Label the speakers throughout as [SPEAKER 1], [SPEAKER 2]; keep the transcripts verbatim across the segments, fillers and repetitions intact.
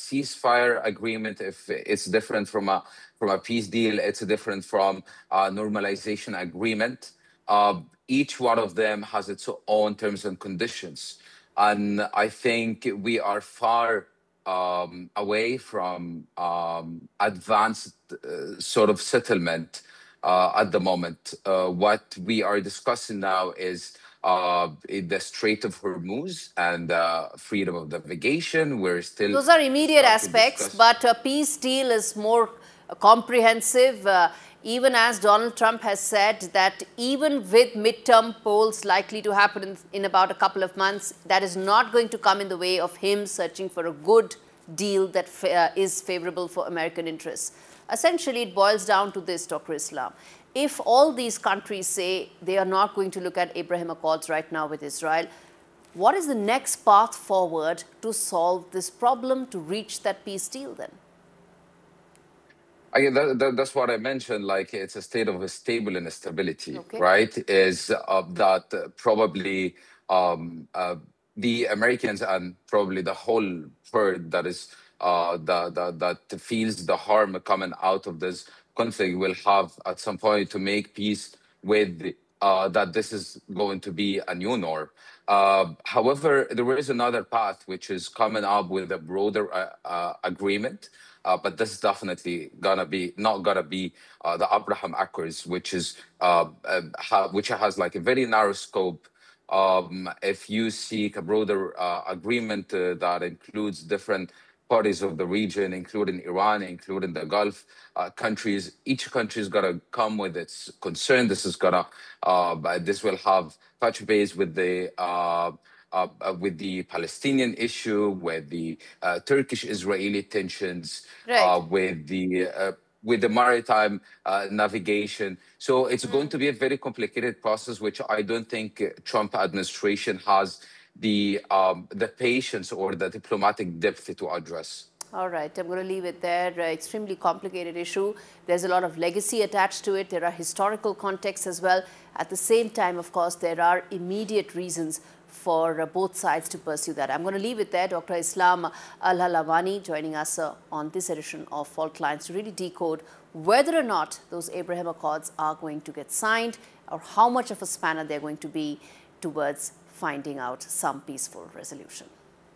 [SPEAKER 1] ceasefire agreement, if it's different from a from a peace deal, it's different from a normalization agreement. Uh, each one of them has its own terms and conditions, and I think we are far um, away from um, advanced uh, sort of settlement uh, at the moment. Uh, what we are discussing now is uh, in the Strait of Hormuz and uh, freedom of navigation. We're still
[SPEAKER 2] Those are immediate
[SPEAKER 1] start to
[SPEAKER 2] aspects,
[SPEAKER 1] discuss.
[SPEAKER 2] but a peace deal is more uh, comprehensive. Uh, even as Donald Trump has said that even with midterm polls likely to happen in, in about a couple of months, that is not going to come in the way of him searching for a good deal that fa uh, is favorable for American interests. Essentially, it boils down to this, Doctor Islam. If all these countries say they are not going to look at Abraham Accords right now with Israel, what is the next path forward to solve this problem, to reach that peace deal then?
[SPEAKER 1] I, that, that, that's what I mentioned. Like, it's a state of a stable instability,
[SPEAKER 2] Okay.
[SPEAKER 1] right? Is uh, that uh, probably um, uh, the Americans and probably the whole world that is uh, that, that that feels the harm coming out of this conflict will have at some point to make peace with uh, that this is going to be a new norm. Uh, however, there is another path which is coming up with a broader uh, uh, agreement. Uh, but this is definitely gonna be not gonna be uh, the Abraham Accords, which is uh, uh, ha which has like a very narrow scope. Um, if you seek a broader uh, agreement uh, that includes different parties of the region, including Iran, including the Gulf uh, countries, each country is gonna come with its concern. This is gonna uh, this will have touch base with the uh, Uh, uh, with the Palestinian issue, with the uh, Turkish-Israeli tensions,
[SPEAKER 2] Right.
[SPEAKER 1] uh, with the uh, with the maritime uh, navigation. So it's mm. going to be a very complicated process, which I don't think Trump administration has the um, the patience or the diplomatic depth to address.
[SPEAKER 2] All right, I'm going to leave it there. Uh, extremely complicated issue. There's a lot of legacy attached to it. There are historical contexts as well. At the same time, of course, there are immediate reasons for uh, both sides to pursue that. I'm going to leave it there. Doctor Islam Al-Halavani joining us uh, on this edition of Fault Lines to really decode whether or not those Abraham Accords are going to get signed or how much of a spanner they're going to be towards finding out some peaceful resolution.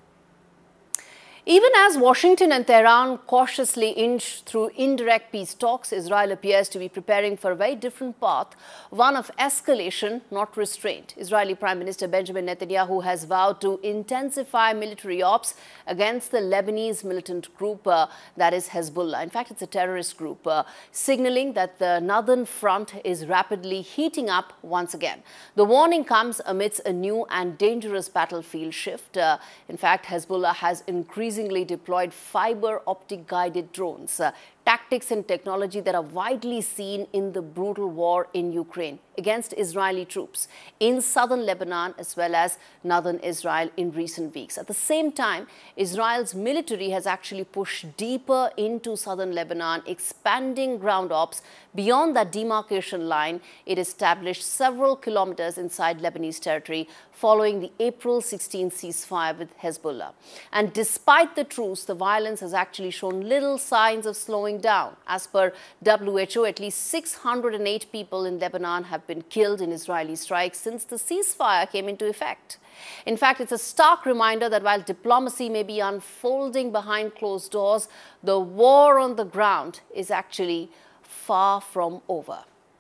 [SPEAKER 2] Even as Washington and Tehran cautiously inch through indirect peace talks, Israel appears to be preparing for a very different path, one of escalation, not restraint. Israeli Prime Minister Benjamin Netanyahu has vowed to intensify military ops against the Lebanese militant group uh, that is Hezbollah. In fact, it's a terrorist group, uh, signaling that the northern front is rapidly heating up once again. The warning comes amidst a new and dangerous battlefield shift. Uh, in fact, Hezbollah has increased increasingly deployed fiber optic guided drones, uh, tactics and technology that are widely seen in the brutal war in Ukraine against Israeli troops in southern Lebanon as well as northern Israel in recent weeks. At the same time, Israel's military has actually pushed deeper into southern Lebanon, expanding ground ops beyond that demarcation line it established several kilometers inside Lebanese territory following the April sixteenth ceasefire with Hezbollah. And despite the truce, the violence has actually shown little signs of slowing down. As per W H O, at least six hundred eight people in Lebanon have been killed in Israeli strikes since the ceasefire came into effect. In fact, it's a stark reminder that while diplomacy may be unfolding behind closed doors, the war on the ground is actually far from over.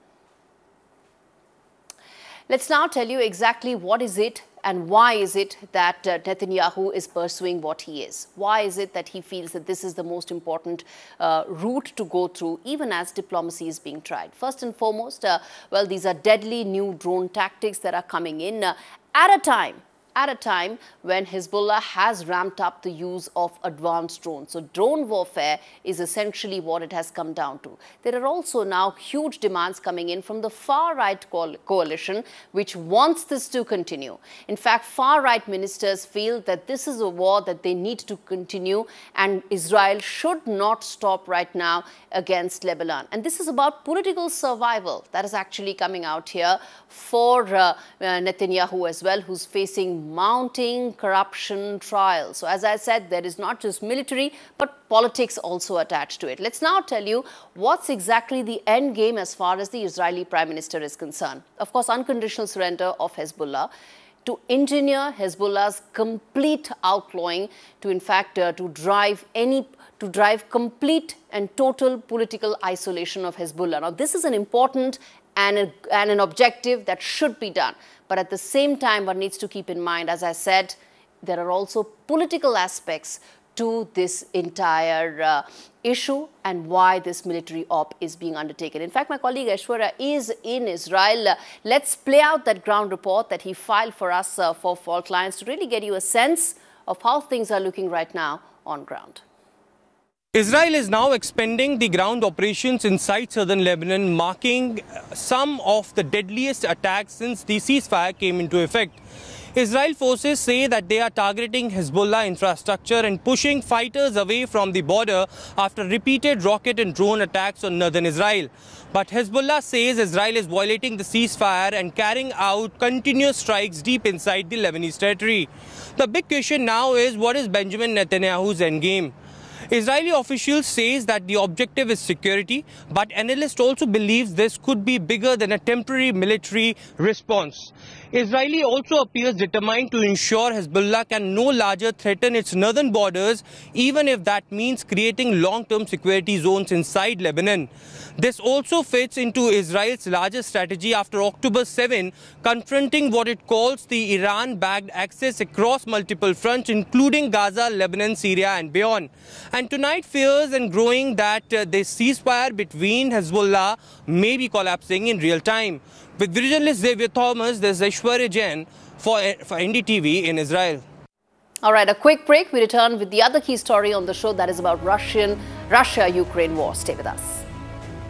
[SPEAKER 2] Let's now tell you exactly what is it and why is it that uh, Netanyahu is pursuing what he is? Why is it that he feels that this is the most important uh, route to go through, even as diplomacy is being tried? First and foremost, uh, well, these are deadly new drone tactics that are coming in uh, at a time at a time when Hezbollah has ramped up the use of advanced drones. So drone warfare is essentially what it has come down to. There are also now huge demands coming in from the far-right co coalition, which wants this to continue. In fact, far-right ministers feel that this is a war that they need to continue and Israel should not stop right now against Lebanon. And this is about political survival that is actually coming out here for uh, uh, Netanyahu as well, who's facing mounting corruption trial. So as I said, there is not just military, but politics also attached to it. Let's now tell you what's exactly the end game as far as the Israeli Prime Minister is concerned. Of course, unconditional surrender of Hezbollah, to engineer Hezbollah's complete outlawing, to in fact uh, to drive any to drive complete and total political isolation of Hezbollah. Now, this is an important and, a, and an objective that should be done. But at the same time, one needs to keep in mind, as I said, there are also political aspects to this entire uh, issue and why this military op is being undertaken. In fact, my colleague Aishwarya is in Israel. Uh, let's play out that ground report that he filed for us uh, for Fault Lines to really get you a sense of how things are looking right now on ground.
[SPEAKER 3] Israel is now expanding the ground operations inside southern Lebanon, marking some of the deadliest attacks since the ceasefire came into effect. Israel forces say that they are targeting Hezbollah infrastructure and pushing fighters away from the border after repeated rocket and drone attacks on northern Israel. But Hezbollah says Israel is violating the ceasefire and carrying out continuous strikes deep inside the Lebanese territory. The big question now is, what is Benjamin Netanyahu's endgame? Israeli officials say that the objective is security, but analysts also believe this could be bigger than a temporary military response. Israel also appears determined to ensure Hezbollah can no longer threaten its northern borders, even if that means creating long-term security zones inside Lebanon. This also fits into Israel's larger strategy after October seventh, confronting what it calls the Iran-backed access across multiple fronts, including Gaza, Lebanon, Syria and beyond. And tonight, fears and growing that uh, the ceasefire between Hezbollah may be collapsing in real time. With video journalist Xavier Thomas, this is Aishwarya Jain for, for N D T V in Israel.
[SPEAKER 2] All right, a quick break. We return with the other key story on the show, that is about Russian, Russia-Ukraine war. Stay with us.